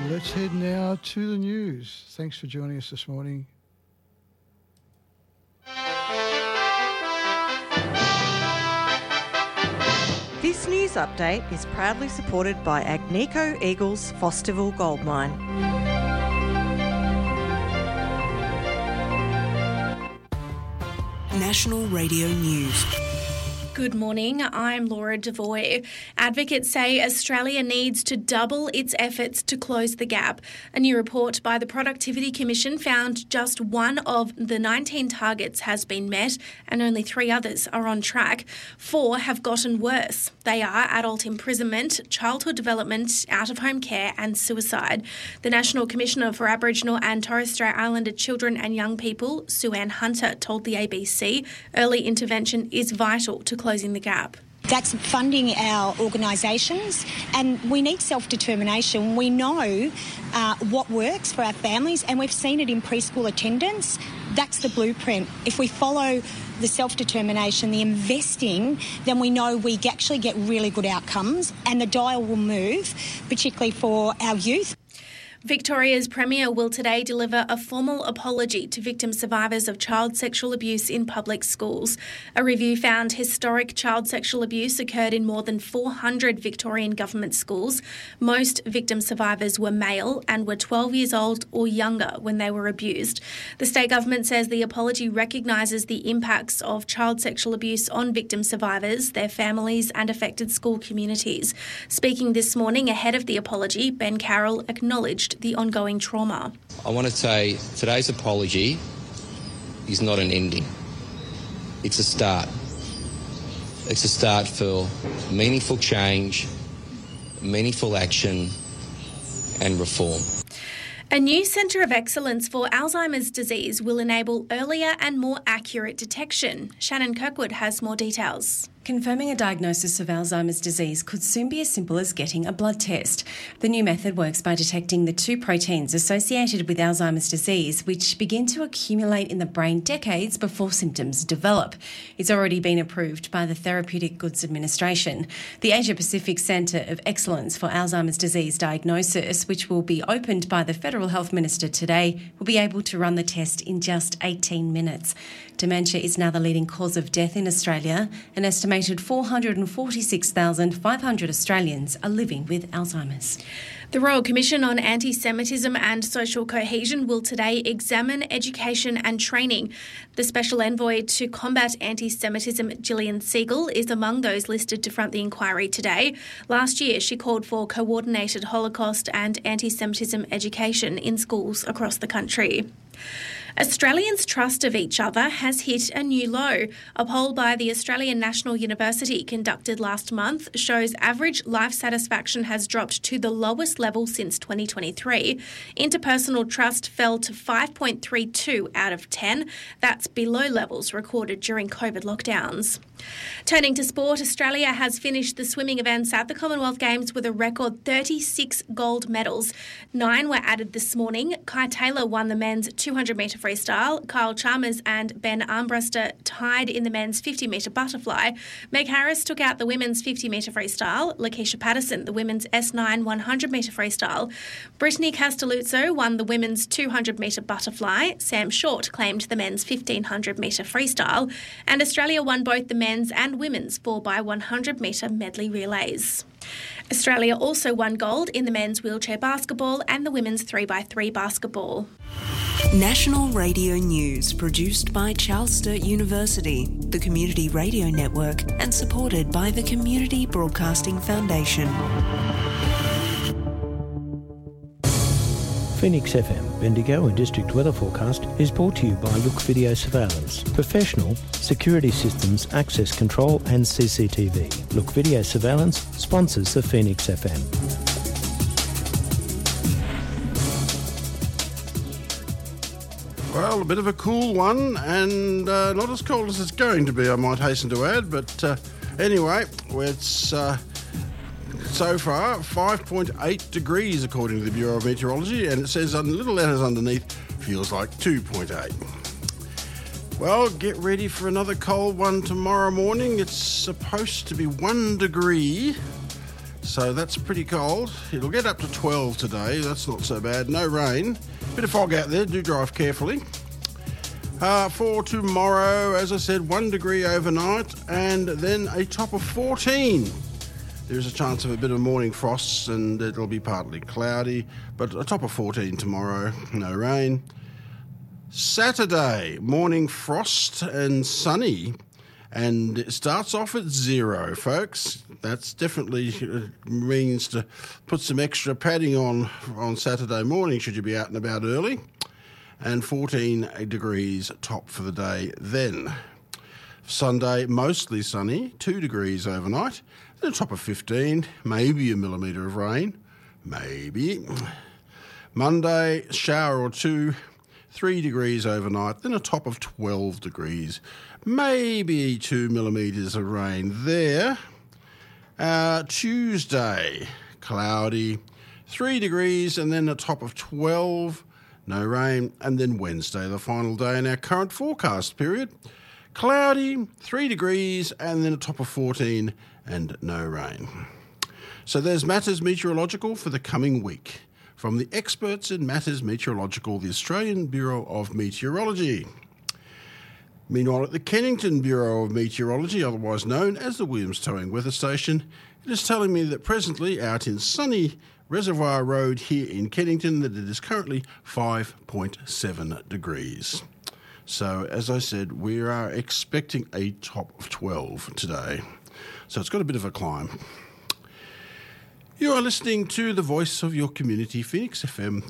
Let's head now to the news. Thanks for joining us this morning. This news update is proudly supported by Agnico Eagle's Fosterville Gold Mine. National Radio News. Good morning, I'm Laura Devoy. Advocates say Australia needs to double its efforts to close the gap. A new report by the Productivity Commission found just one of the 19 targets has been met and only 3 others are on track. 4 have gotten worse. They are adult imprisonment, childhood development, out-of-home care and suicide. The National Commissioner for Aboriginal and Torres Strait Islander Children and Young People, Sue-Ann Hunter, told the ABC early intervention is vital to closing the gap. That's funding our organisations, and we need self-determination. We know what works for our families, and we've seen it in preschool attendance. That's the blueprint. If we follow the self-determination, the investing, then we know we actually get really good outcomes, and the dial will move, particularly for our youth. Victoria's Premier will today deliver a formal apology to victim survivors of child sexual abuse in public schools. A review found historic child sexual abuse occurred in more than 400 Victorian government schools. Most victim survivors were male and were 12 years old or younger when they were abused. The state government says the apology recognises the impacts of child sexual abuse on victim survivors, their families and affected school communities. Speaking this morning ahead of the apology, Ben Carroll acknowledged the ongoing trauma. I want to say today's apology is not an ending. It's a start. It's a start for meaningful change, meaningful action and reform. A new Centre of Excellence for Alzheimer's disease will enable earlier and more accurate detection. Shannon Kirkwood has more details. Confirming a diagnosis of Alzheimer's disease could soon be as simple as getting a blood test. The new method works by detecting the 2 proteins associated with Alzheimer's disease, which begin to accumulate in the brain decades before symptoms develop. It's already been approved by the Therapeutic Goods Administration. The Asia Pacific Centre of Excellence for Alzheimer's disease diagnosis, which will be opened by the Federal Health Minister today, will be able to run the test in just 18 minutes. Dementia is now the leading cause of death in Australia. An estimated 446,500 Australians are living with Alzheimer's. The Royal Commission on Anti-Semitism and Social Cohesion will today examine education and training. The Special Envoy to Combat Anti-Semitism, Gillian Siegel, is among those listed to front the inquiry today. Last year, she called for coordinated Holocaust and anti-Semitism education in schools across the country. Australians' trust of each other has hit a new low. A poll by the Australian National University conducted last month shows average life satisfaction has dropped to the lowest level since 2023. Interpersonal trust fell to 5.32 out of 10. That's below levels recorded during COVID lockdowns. Turning to sport, Australia has finished the swimming events at the Commonwealth Games with a record 36 gold medals. 9 were added this morning. Kai Taylor won the men's 200-metre freestyle. Kyle Chalmers and Ben Armbruster tied in the men's 50-metre butterfly. Meg Harris took out the women's 50-metre freestyle. Lakeisha Patterson, the women's S9 100-metre freestyle. Brittany Castelluzzo won the women's 200-metre butterfly. Sam Short claimed the men's 1500-metre freestyle. And Australia won both the men's and women's 4x100-metre medley relays. Australia also won gold in the men's wheelchair basketball and the women's 3x3 basketball. National Radio News, produced by Charles Sturt University, the Community Radio Network, and supported by the Community Broadcasting Foundation. Phoenix FM, Bendigo and District Weather Forecast is brought to you by Look Video Surveillance. Professional, security systems, access control and CCTV. Look Video Surveillance sponsors the Phoenix FM. Well, a bit of a cool one, and not as cold as it's going to be, I might hasten to add. But anyway, it's so far 5.8 degrees according to the Bureau of Meteorology, and it says on little letters underneath, feels like 2.8. Well, get ready for another cold one tomorrow morning. It's supposed to be 1 degree So that's pretty cold. It'll get up to 12 today. That's not so bad. No rain. Bit of fog out there. Do drive carefully. For tomorrow, as I said, 1 degree overnight and then a top of 14. There's a chance of a bit of morning frosts and it'll be partly cloudy, but a top of 14 tomorrow. No rain. Saturday, morning frost and sunny. And it starts off at 0, folks. That's definitely means to put some extra padding on Saturday morning should you be out and about early. And 14 degrees top for the day then. Sunday, mostly sunny, 2 degrees overnight. Then a top of 15, maybe a millimetre of rain. Maybe. Monday, shower or two, 3 degrees overnight. Then a top of 12 degrees. Maybe 2 millimetres of rain there. Tuesday, cloudy, 3 degrees and then a top of 12, no rain. And then Wednesday, the final day in our current forecast period, cloudy, 3 degrees and then a top of 14 and no rain. So there's Matters Meteorological for the coming week. From the experts in Matters Meteorological, the Australian Bureau of Meteorology. Meanwhile, at the Kennington Bureau of Meteorology, otherwise known as the Williams Towing Weather Station, it is telling me that presently out in sunny Reservoir Road here in Kennington that it is currently 5.7 degrees. So, as I said, we are expecting a top of 12 today. So it's got a bit of a climb. You are listening to the voice of your community, Phoenix FM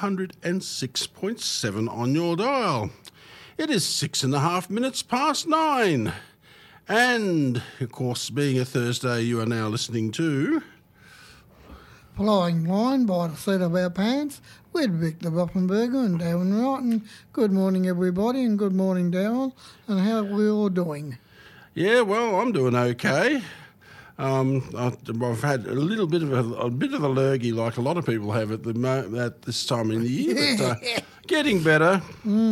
106.7 on your dial. It is 6.5 minutes past 9. And, of course, being a Thursday, you are now listening to... Flying Blind by the Seat of Our Pants with Victor Rothenberger and Darren Wrighton. Good morning, everybody, and good morning, Darren. And how are we all doing? Yeah, well, I'm doing okay. I've had a little bit of a lurgy, like a lot of people have at this time in the year, but getting better.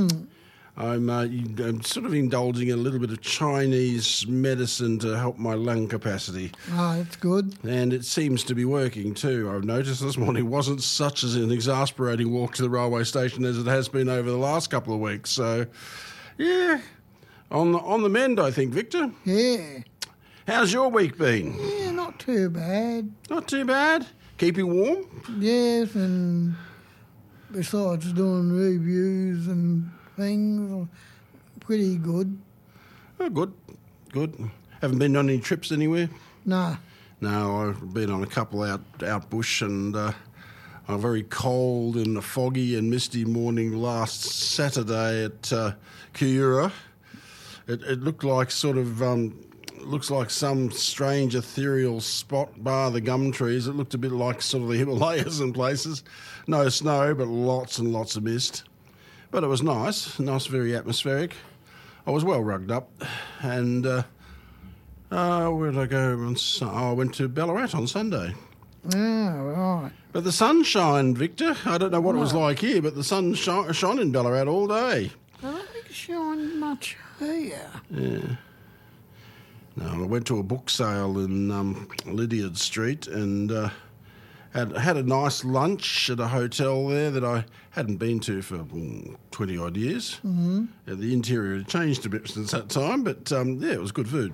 I'm sort of indulging in a little bit of Chinese medicine to help my lung capacity. Ah, that's good. And it seems to be working too. I've noticed this morning wasn't such as an exasperating walk to the railway station as it has been over the last couple of weeks. So, yeah, on the mend, I think, Victor. Yeah. How's your week been? Yeah, not too bad. Not too bad? Keeping warm? Yes, and besides doing reviews and things, pretty good. Oh, good. Haven't been on any trips anywhere? No. No, I've been on a couple out bush and a very cold and foggy and misty morning last Saturday at Kiura. It looked like looks like some strange ethereal spot bar the gum trees. It looked a bit like sort of the Himalayas in places. No snow, but lots and lots of mist. But it was nice, very atmospheric. I was well rugged up. And where did I go? I went to Ballarat on Sunday. Oh, right. But the sun shined, Victor. I don't know what it was like here, but the sun shone in Ballarat all day. I don't think it shone much here. Yeah. No, I went to a book sale in Lydiard Street and had a nice lunch at a hotel there that I hadn't been to for 20-odd years. Mm-hmm. The interior had changed a bit since that time, but yeah, it was good food.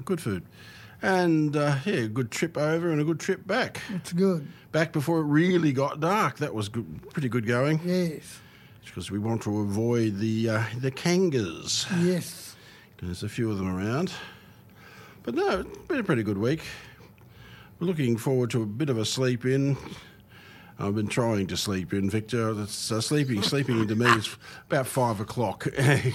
And yeah, a good trip over and a good trip back. That's good. Back before it really got dark. That was good, pretty good going. Yes. Because we want to avoid the kangas. Yes. There's a few of them around. But no, it's been a pretty good week. We're looking forward to a bit of a sleep in. I've been trying to sleep in, Victor. That's, sleeping into me is about 5 o'clock.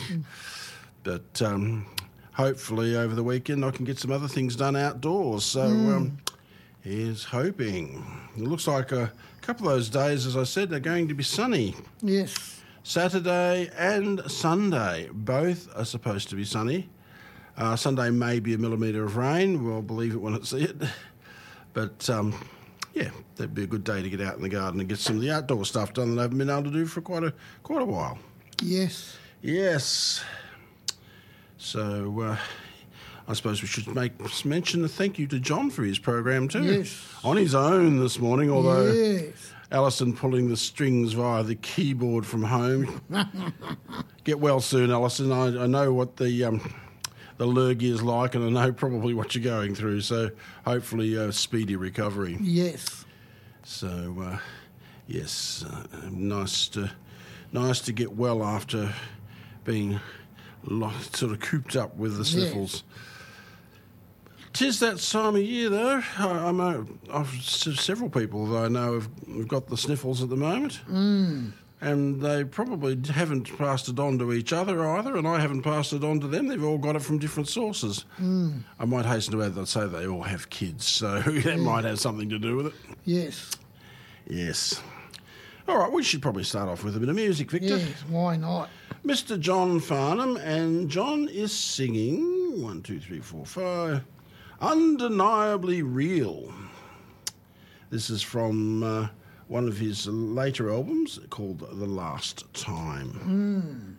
But hopefully over the weekend I can get some other things done outdoors. So here's hoping. It looks like a couple of those days, as I said, are going to be sunny. Yes. Saturday and Sunday, both are supposed to be sunny. Sunday may be a millimetre of rain. We'll believe it when I see it. But, yeah, that'd be a good day to get out in the garden and get some of the outdoor stuff done that I haven't been able to do for quite a while. Yes. Yes. So, I suppose we should mention a thank you to John for his program too. Yes. On his own this morning, although Yes. Alison pulling the strings via the keyboard from home. Get well soon, Alison. I know what the lurgy is like, and I know probably what you're going through, so hopefully a speedy recovery. Yes. So, yes, nice to get well after being sort of cooped up with the sniffles. Yes. 'Tis that time of year, though. I know several people that I know have got the sniffles at the moment. And they probably haven't passed it on to each other either, and I haven't passed it on to them. They've all got it from different sources. I might hasten to add that say they all have kids, so that might have something to do with it. Yes. Yes. All right, we should probably start off with a bit of music, Victor. Yes, why not? Mr. John Farnham, and John is singing 1, 2, 3, 4, 5. Undeniably Real. This is from one of his later albums called The Last Time.